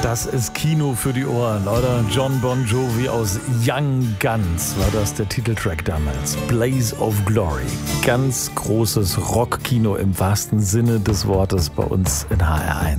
Das ist Kino für die Ohren, oder? John Bon Jovi aus Young Guns war das der Titeltrack damals. Blaze of Glory. Ganz großes Rockkino im wahrsten Sinne des Wortes bei uns in HR1.